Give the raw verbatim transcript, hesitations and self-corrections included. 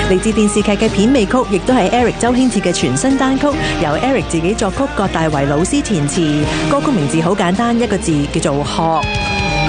嚟自電視劇嘅片尾曲，亦都係 Eric 周興哲嘅全新單曲，由 Eric 自己作曲，葛大為老師填詞。歌曲名字好簡單，一個字叫做學。